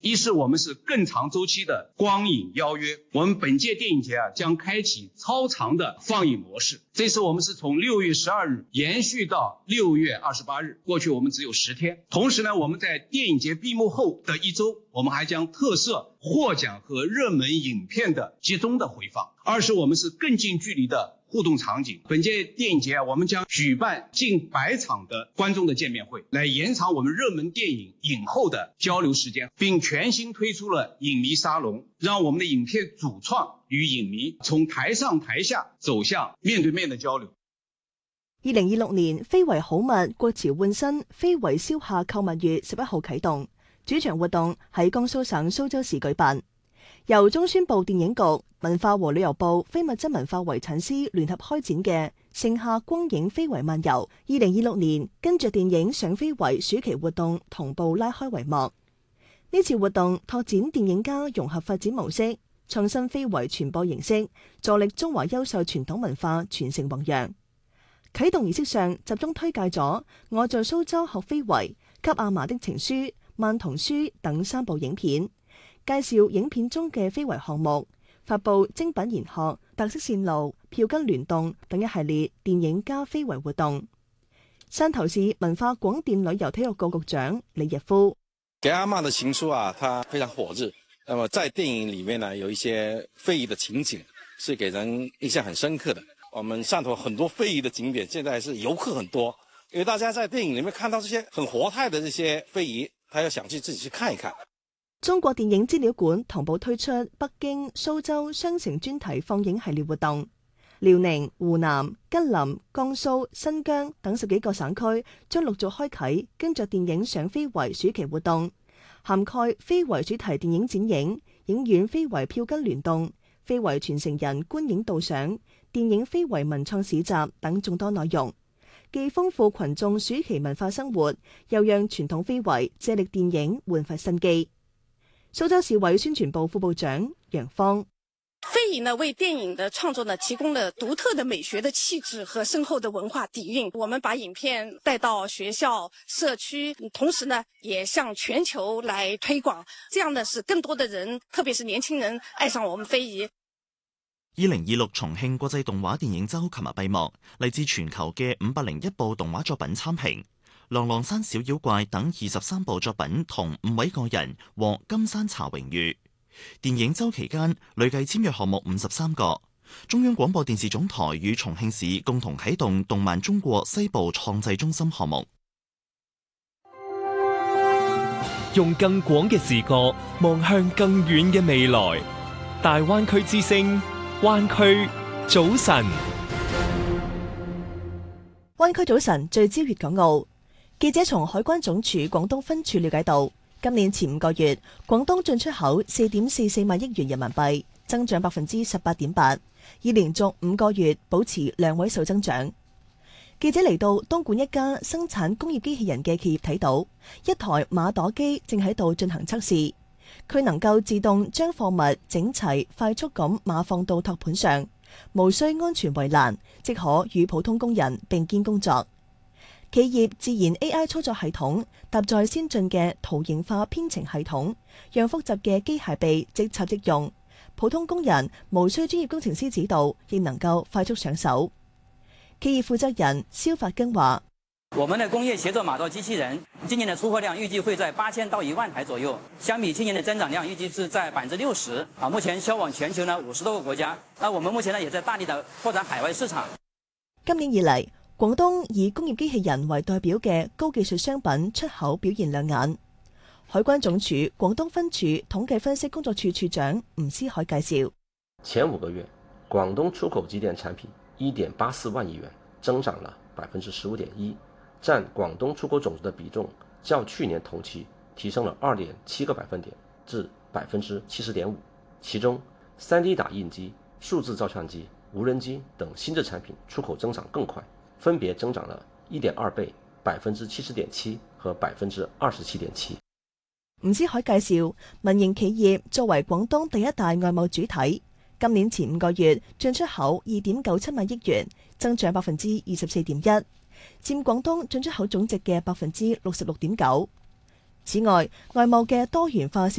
一是我们是更长周期的光影邀约，我们本届电影节将开启超长的放映模式。这次我们是从6月12日延续到6月28日，过去我们只有10天。同时呢，我们在电影节闭幕后的1周，我们还将特设获奖和热门影片的集中的回放。二是我们是更近距离的互动场景。本届电影节我们将举办近100场的观众的见面会，来延长我们热门电影影后的交流时间，并全新推出了影迷沙龙，让我们的影片主创与影迷從台上台下走向面對面的交流。 2026年非遺好物國潮換新非遺燒夏購物月11號啟動，主場活動喺江蘇省蘇州市舉辦，由中宣部電影局、文化和旅遊部非物質文化遺產司聯合開展嘅盛夏光影非遺漫遊2026年跟着電影賞非遺暑期活動同步拉開帷幕。呢次活動拓展電影家融合發展模式，創新非遺傳播形式，助力中華優秀傳統文化傳承弘揚。啟動儀式上集中推介咗《我在蘇州學非遺》、《給阿嫲的情書》、《萬童書》等3部影片，介紹影片中嘅非遺項目，發佈精品研學、特色線路、票根聯動等一系列電影加非遺活動。汕頭市文化廣電旅遊體育局局長李日夫： 給阿嫲的情書啊，它非常火熱。那麼在電影裡面呢，有一些非遺的情景是給人印象很深刻的。我們汕頭很多非遺的景點現在是遊客很多，因為大家在電影裡面看到這些很活態的這些非遺，他要想去自己去看一看。 中國電影資料館同步推出北京、蘇州雙城專題放映系列活動，遼寧、湖南、吉林、江蘇、新疆等10幾個省區將陸續開啟跟着電影賞非遺暑期活動，涵蓋非遺主題電影展映、影院非遺票根聯動、非遺傳承人觀影導賞、電影非遺文創市集等眾多內容，既豐富群眾暑期文化生活，又讓傳統非遺借力電影煥發生機。蘇州市委宣傳部副部長楊芳： 非遺呢，為電影的創作呢提供了獨特的美學的氣質和深厚的文化底蘊。我們把影片帶到學校、社區，同時呢也向全球來推廣，這樣呢使更多的人，特別是年輕人愛上我們非遺。 2026重慶國際動畫電影週琴日閉幕，嚟自全球嘅501部動畫作品參評。狼狼山小妖怪等23部作品同5位個人獲金山茶榮譽。電影週期間累計簽約項目53個。中央廣播電視總台與重慶市共同啟動動漫中國西部創製中心項目， 用更廣嘅視覺望向更遠嘅未來。大灣區之聲，灣區早晨。 灣區早晨聚焦粵港澳。記者從海關總署廣東分處了解到，今年前5個月，廣東進出口4.44萬億元人民幣，增長18.8%，已連續5個月保持2位數增長。記者嚟到東莞一家生產工業機器人嘅企業，睇到一台馬朵機正喺度進行測試，佢能夠自動將貨物整齊快速咁碼放到托盤上，無需安全圍欄，即可與普通工人並肩工作。企業自然 AI 操作系統搭載先進嘅圖形化編程系統，讓複雜嘅機械臂即插即用，普通工人無需專業工程師指導，亦能夠快速上手。企業負責人蕭發根話： 我們的工業協作馬朵機器人今年的出貨量預計會在8000到1萬台左右，相比去年的增長量預計是在60%。目前銷往全球呢50多個國家，我們目前呢也在大力的拓展海外市場。 今年以嚟，廣東以工業機器人為代表嘅高技術商品出口表現亮眼。海關總署廣東分處統計分析工作處處長吳思海介紹： 前5個月，廣東出口機電產品1.84萬億元，增長了15.1%，佔廣東出口總值的比重較去年同期提升了2.7個百分點至70.5%。其中，3D 打印機、數字照相機、無人機等新製產品出口增長更快，分別增長了1.2倍、70.7%和27.7%。 吳思海介紹，民營企業作為廣東第一大外貿主體，今年前5個月進出口2.97萬億元，增長24.1%，佔廣東進出口總值嘅66.9%。此外，外貿嘅多元化